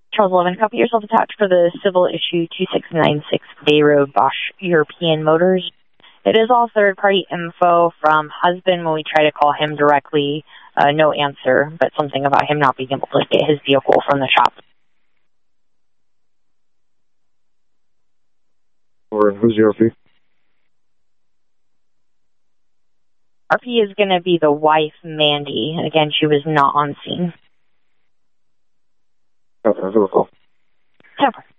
Charles 11, copy yourself attached for the civil issue 2696 Bay Road, Bosch European Motors. It is all third-party info from husband when we try to call him directly. No answer, but something about him not being able to get his vehicle from the shop. Or who's the RP? RP is going to be the wife, Mandy. And again, she was not on scene. Okay, that's a call. Temper.